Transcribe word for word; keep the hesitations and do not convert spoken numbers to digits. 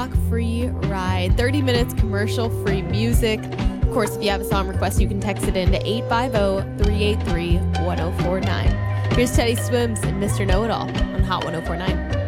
block free ride. thirty minutes commercial free music. Of course, if you have a song request, you can text it in to eight five zero, three eight three, one zero four nine. Here's Teddy Swims and Mister Know-It-All on Hot one oh four point nine.